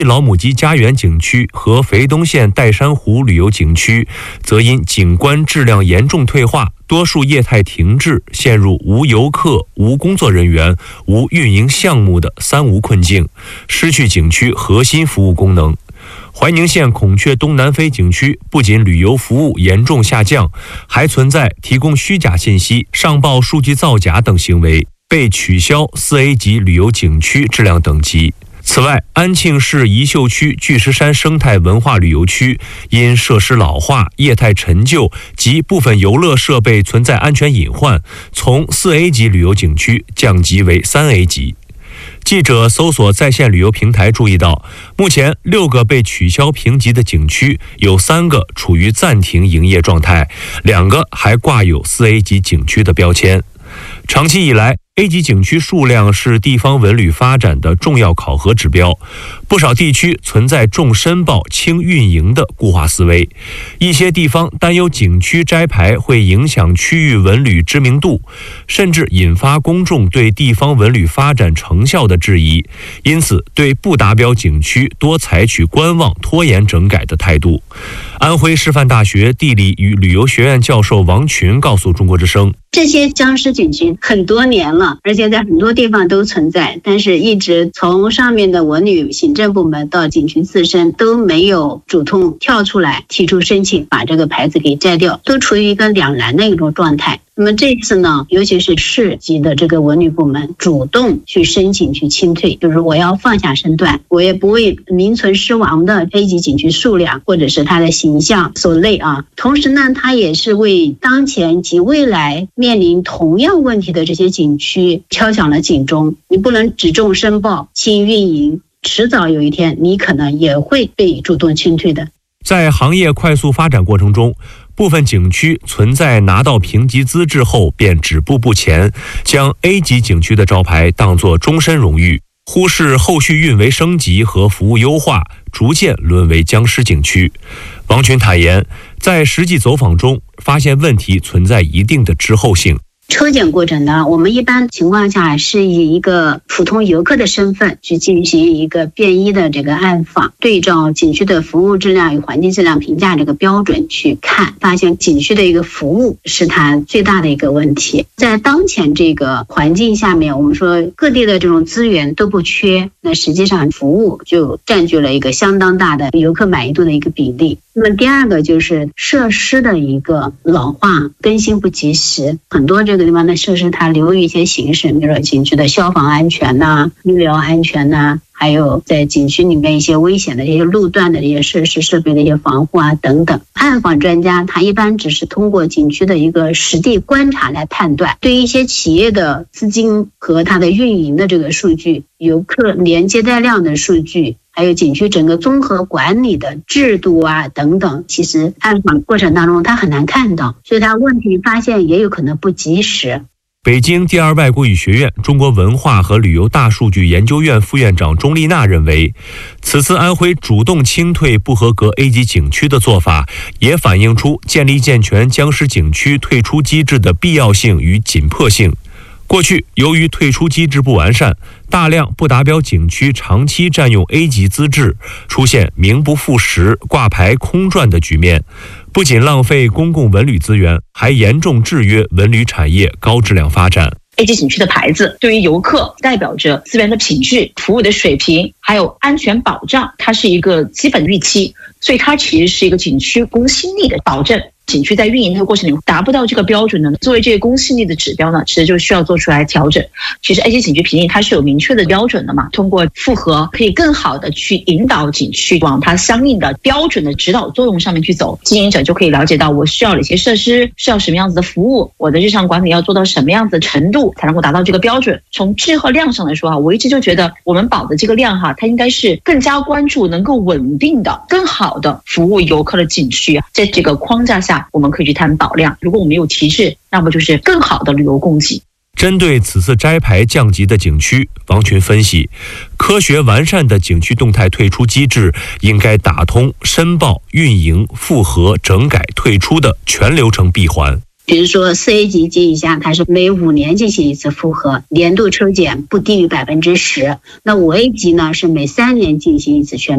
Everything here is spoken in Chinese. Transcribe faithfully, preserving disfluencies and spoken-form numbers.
老母鸡家园景区和肥东县岱山湖旅游景区则因景观质量严重退化，多数业态停滞，陷入无游客、无工作人员、无运营项目的三无困境，失去景区核心服务功能。怀宁县孔雀东南飞景区不仅旅游服务严重下降，还存在提供虚假信息、上报数据造假等行为，被取消四 A 级旅游景区质量等级。此外，安庆市宜秀区巨石山生态文化旅游区因设施老化、业态陈旧及部分游乐设备存在安全隐患，从四 A 级旅游景区降级为三 A 级。记者搜索在线旅游平台注意到，目前六个被取消评级的景区，有三个处于暂停营业状态，两个还挂有四 A 级景区的标签。长期以来， A 级景区数量是地方文旅发展的重要考核指标，不少地区存在重申报、轻运营的固化思维，一些地方担忧景区摘牌会影响区域文旅知名度，甚至引发公众对地方文旅发展成效的质疑，因此对不达标景区多采取观望、拖延整改的态度。安徽师范大学地理与旅游学院教授王群告诉中国之声， 这些僵尸景区很多年了，而且在很多地方都存在，但是一直从上面的文旅行政部门到景区自身都没有主动跳出来提出申请，把这个牌子给摘掉，都处于一个两难的一种状态。那么这次呢，尤其是市级的这个文旅部门主动去申请去清退，就是我要放下身段，我也不为名存实亡的 A 级景区数量或者是它的形象所累啊。同时呢，它也是为当前及未来面临同样问题的这些景区敲响了警钟。你不能只重申报、轻运营，迟早有一天你可能也会被主动清退的。 在行业快速发展过程中，部分景区存在拿到评级资质后便止步不前，将 A 级景区的招牌当作终身荣誉，忽视后续运维升级和服务优化，逐渐沦为僵尸景区。王群坦言，在实际走访中发现问题存在一定的滞后性。 抽检过程呢，我们一般情况下是以一个普通游客的身份去进行一个便衣的这个暗访，对照景区的服务质量与环境质量评价这个标准去看，发现景区的一个服务是它最大的一个问题。在当前这个环境下面，我们说各地的这种资源都不缺，那实际上服务就占据了一个相当大的游客满意度的一个比例。那么第二个就是设施的一个老化、更新不及时，很多这个地方的设施它流于一些形式，比如说景区的消防安全呐、啊、医疗安全呐、啊，还有在景区里面一些危险的这些路段的这些设施设备的一些防护啊等等。暗访专家他一般只是通过景区的一个实地观察来判断，对于一些企业的资金和它的运营的这个数据、游客连接待量的数据，还有景区整个综合管理的制度啊等等，其实暗访过程当中他很难看到，所以他问题发现也有可能不及时。 北京第二外国语学院中国文化和旅游大数据研究院副院长钟丽娜认为，此次安徽主动清退不合格 A 级景区的做法，也反映出建立健全僵尸景区退出机制的必要性与紧迫性。过去由于退出机制不完善，大量不达标景区长期占用 A 级资质，出现名不副实、挂牌空转的局面，不仅浪费公共文旅资源，还严重制约文旅产业高质量发展。 A 级景区的牌子对于游客代表着资源的品质、服务的水平，还有安全保障，它是一个基本预期，所以它其实是一个景区公信力的保证。景区在运营的过程里达不到这个标准呢，作为这个公信力的指标呢，其实就需要做出来调整。其实 A 级景区评定它是有明确的标准的嘛，通过复核可以更好的去引导景区往它相应的标准的指导作用上面去走，经营者就可以了解到我需要哪些设施，需要什么样子的服务，我的日常管理要做到什么样子的程度才能够达到这个标准。从质和量上来说啊，我一直就觉得我们保的这个量哈，它应该是更加关注能够稳定的、更好的服务游客的景区，在这个框架下我们可以去谈保量，如果我们有提质，那么就是更好的旅游供给。 针对此次摘牌降级的景区，王群分析，科学完善的景区动态退出机制应该打通申报、运营、复核、整改、退出的全流程闭环。 比如说四 A 级及以下，它是每五年进行一次复核，年度抽检不低于百分之十。那五 A 级呢是每三年进行一次全